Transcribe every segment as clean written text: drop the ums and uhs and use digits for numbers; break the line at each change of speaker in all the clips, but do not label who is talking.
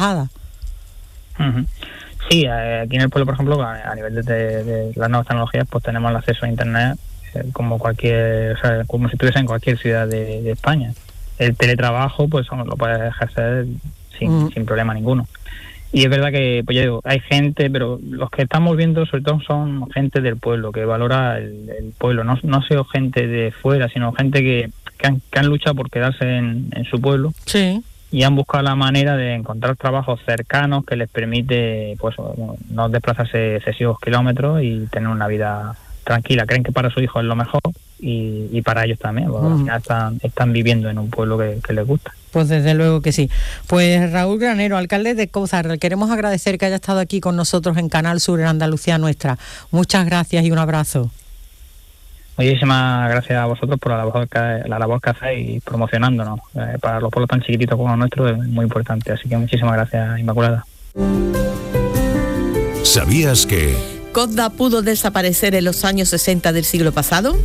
trabajada.
Uh-huh. Sí, aquí en el pueblo, por ejemplo, a nivel de las nuevas tecnologías, pues tenemos el acceso a internet como como si estuviese en cualquier ciudad de España. El teletrabajo, pues lo puedes ejercer sin problema ninguno. Y es verdad que, pues ya digo, hay gente, pero los que estamos viendo sobre todo son gente del pueblo, que valora el pueblo. No ha sido gente de fuera, sino gente que han luchado por quedarse en su pueblo.
Sí.
Y han buscado la manera de encontrar trabajos cercanos que les permite, pues, no desplazarse excesivos kilómetros y tener una vida tranquila. Creen que para su hijo es lo mejor y para ellos también, porque al final están viviendo en un pueblo que les gusta.
Pues desde luego que sí. Pues Raúl Granero, alcalde de Cózar, queremos agradecer que haya estado aquí con nosotros en Canal Sur, en Andalucía Nuestra. Muchas gracias y un abrazo.
Muchísimas gracias a vosotros por la labor que hacéis promocionándonos. Para los pueblos tan chiquititos como los nuestros es muy importante. Así que muchísimas gracias, Inmaculada.
¿Sabías que
Cobdar pudo desaparecer en los años 60 del siglo pasado?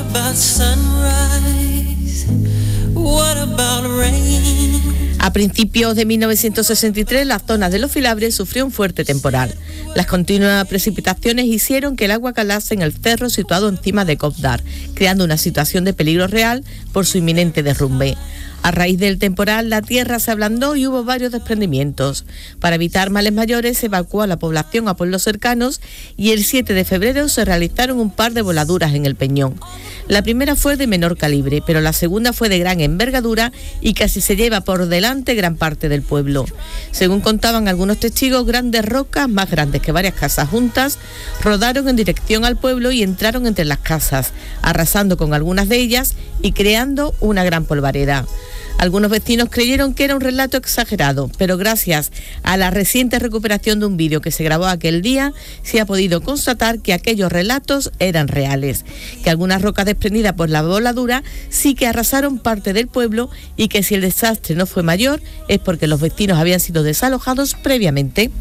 A principios de 1963, la zona de Los Filabres sufrió un fuerte temporal. Las continuas precipitaciones hicieron que el agua calase en el cerro situado encima de Cobdar, creando una situación de peligro real por su inminente derrumbe. A raíz del temporal, la tierra se ablandó y hubo varios desprendimientos. Para evitar males mayores, se evacuó a la población a pueblos cercanos y el 7 de febrero se realizaron un par de voladuras en el Peñón. La primera fue de menor calibre, pero la segunda fue de gran envergadura y casi se lleva por delante gran parte del pueblo. Según contaban algunos testigos, grandes rocas, más grandes que varias casas juntas, rodaron en dirección al pueblo y entraron entre las casas, arrasando con algunas de ellas y creando una gran polvareda. Algunos vecinos creyeron que era un relato exagerado, pero gracias a la reciente recuperación de un vídeo que se grabó aquel día, se ha podido constatar que aquellos relatos eran reales, que algunas rocas desprendidas por la voladura sí que arrasaron parte del pueblo y que si el desastre no fue mayor es porque los vecinos habían sido desalojados previamente.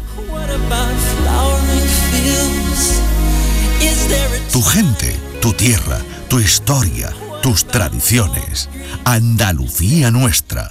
tu gente, tu tierra, tu historia, tus tradiciones? Andalucía Nuestra.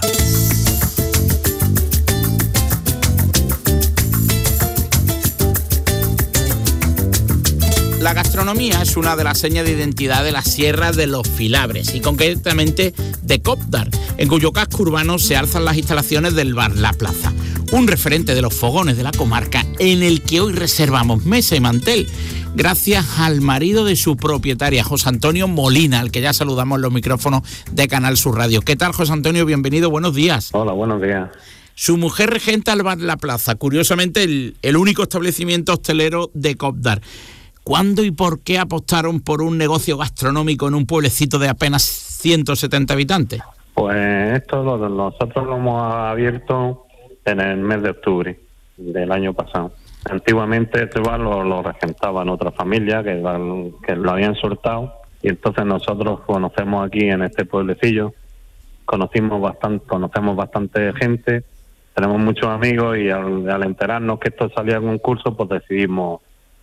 La gastronomía es una de las señas de identidad de la Sierra de los Filabres y concretamente de Cobdar, en cuyo casco urbano se alzan las instalaciones del bar La Plaza, un referente de los fogones de la comarca en el que hoy reservamos mesa y mantel gracias al marido de su propietaria, José Antonio Molina, al que ya saludamos en los micrófonos de Canal Sur Radio. ¿Qué tal, José Antonio? Bienvenido, buenos días.
Hola, buenos días.
Su mujer regenta el bar La Plaza, curiosamente el único establecimiento hostelero de Cobdar. ¿Cuándo y por qué apostaron por un negocio gastronómico en un pueblecito de apenas 170 habitantes?
Pues nosotros lo hemos abierto en el mes de octubre del año pasado. Antiguamente este bar lo regentaban otra familia que lo habían soltado, y entonces nosotros conocemos aquí en este pueblecillo, conocemos bastante gente, tenemos muchos amigos, y al enterarnos que esto salía en un curso, pues decidimos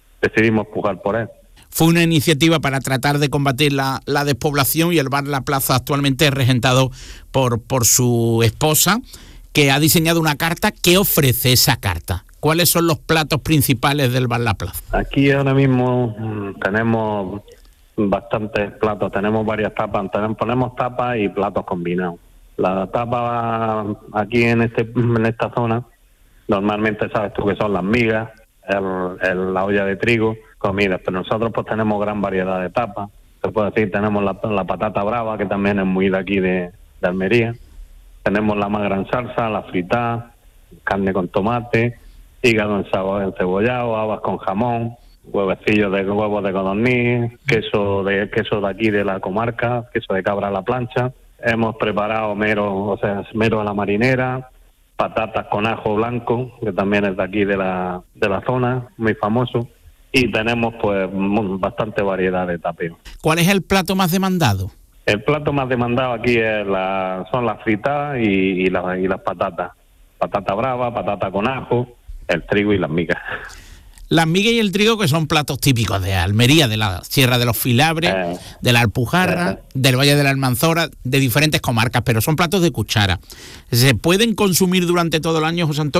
pujar por él.
Fue una iniciativa para tratar de combatir la despoblación, y el bar La Plaza actualmente es regentado por su esposa, que ha diseñado una carta. ¿Qué ofrece esa carta? ¿Cuáles son los platos principales del bar La Plaza?
Aquí ahora mismo tenemos bastantes platos, tenemos varias tapas, ponemos tapas y platos combinados. La tapa aquí en esta zona, normalmente sabes tú que son las migas, la olla de trigo, comidas, pero nosotros pues tenemos gran variedad de tapas. Se puede decir, tenemos la patata brava, que también es muy de aquí de Almería. Tenemos la más gran salsa, la fritada, carne con tomate, hígado encebollado, habas con jamón, huevos de codorniz, queso de aquí de la comarca, queso de cabra a la plancha. Hemos preparado mero a la marinera, patatas con ajo blanco, que también es de aquí de la zona, muy famoso, y tenemos pues bastante variedad de tapeos.
¿Cuál es el plato más demandado?
El plato más demandado aquí son las fritadas y las patatas. Patata brava, patata con ajo, el trigo y las migas.
Las migas y el trigo, que son platos típicos de Almería, de la Sierra de los Filabres, de la Alpujarra, del Valle de la Almanzora, de diferentes comarcas, pero son platos de cuchara. ¿Se pueden consumir durante todo el año, José Antonio?